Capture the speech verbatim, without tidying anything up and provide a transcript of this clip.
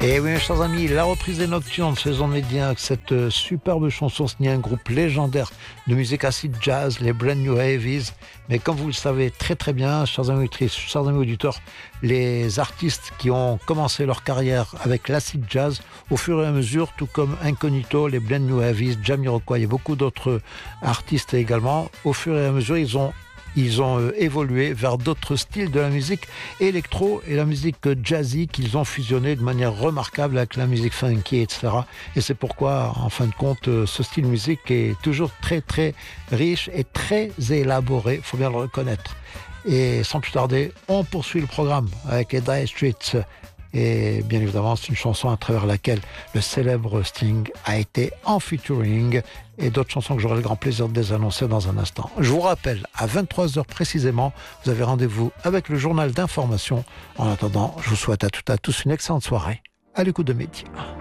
Et oui, mes chers amis, la reprise des Nocturnes, saison média, avec cette superbe chanson signée un groupe légendaire de musique acid jazz, les Brand New Heavies. Mais comme vous le savez très très bien, chers amis auditrices, chers amis auditeurs, les artistes qui ont commencé leur carrière avec l'acid jazz, au fur et à mesure, tout comme Incognito, les Brand New Heavies, Jamiroquai et beaucoup d'autres artistes également, au fur et à mesure, ils ont Ils ont euh, évolué vers d'autres styles de la musique électro et la musique jazzy qu'ils ont fusionné de manière remarquable avec la musique funky, et cetera. Et c'est pourquoi, en fin de compte, euh, ce style de musique est toujours très très riche et très élaboré, il faut bien le reconnaître. Et sans plus tarder, on poursuit le programme avec les Dire Straits. Et bien évidemment, c'est une chanson à travers laquelle le célèbre Sting a été en featuring, et d'autres chansons que j'aurai le grand plaisir de désannoncer dans un instant. Je vous rappelle, à vingt-trois heures précisément, vous avez rendez-vous avec le journal d'information. En attendant, je vous souhaite à toutes et à tous une excellente soirée à l'écoute de Média.